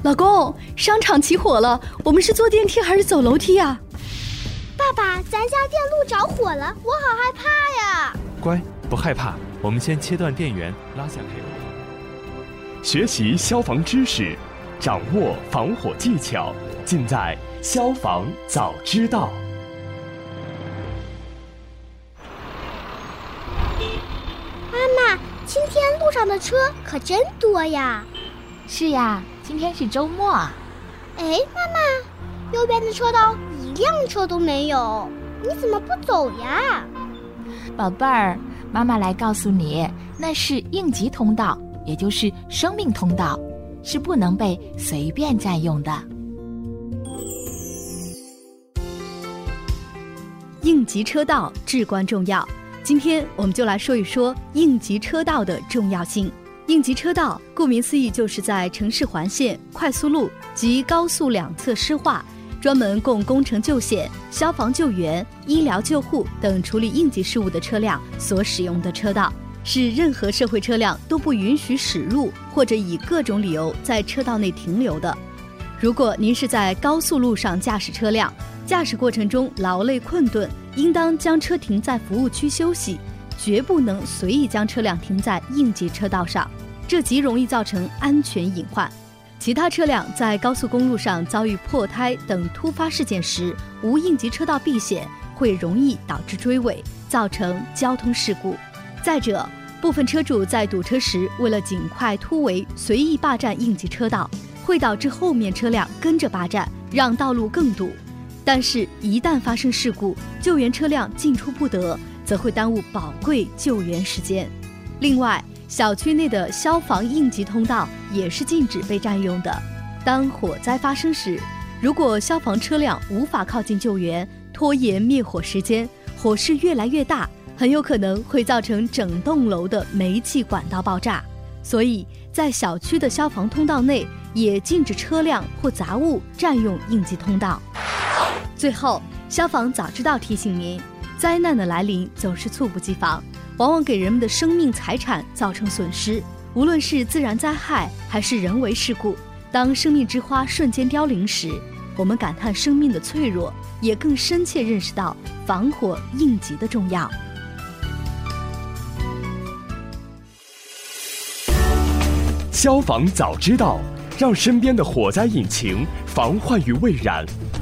老公，商场起火了，我们是坐电梯还是走楼梯呀？ 爸爸，咱家电路着火了，我好害怕呀！ 乖，不害怕，我们先切断电源，拉下配合。 学习消防知识，掌握防火技巧，尽在消防早知道。 妈妈，今天路上的车可真多呀！ 是呀，今天是周末。 哎，妈妈，右边的车道一辆车都没有，你怎么不走呀？ 宝贝儿，妈妈来告诉你，那是应急通道，也就是生命通道，是不能被随便占用的。 应急车道至关重要，今天我们就来说一说应急车道的重要性。应急车道顾名思义，就是在城市环线、快速路及高速两侧施划，专门供工程救险、消防救援、医疗救护等处理应急事务的车辆所使用的车道，是任何社会车辆都不允许驶入或者以各种理由在车道内停留的。如果您是在高速路上驾驶车辆，驾驶过程中劳累困顿，应当将车停在服务区休息，绝不能随意将车辆停在应急车道上，这极容易造成安全隐患。其他车辆在高速公路上遭遇破胎等突发事件时，无应急车道避险，会容易导致追尾，造成交通事故。再者，部分车主在堵车时，为了尽快突围，随意霸占应急车道，会导致后面车辆跟着霸占，让道路更堵。但是，一旦发生事故，救援车辆进出不得，则会耽误宝贵救援时间。另外，小区内的消防应急通道也是禁止被占用的。当火灾发生时，如果消防车辆无法靠近救援，拖延灭火时间，火势越来越大，很有可能会造成整栋楼的煤气管道爆炸。所以，在小区的消防通道内，也禁止车辆或杂物占用应急通道。最后，消防早知道提醒您，灾难的来临总是猝不及防，往往给人们的生命财产造成损失。无论是自然灾害还是人为事故，当生命之花瞬间凋零时，我们感叹生命的脆弱，也更深切认识到防火应急的重要。 消防早知道，让身边的火灾引擎防患于未然。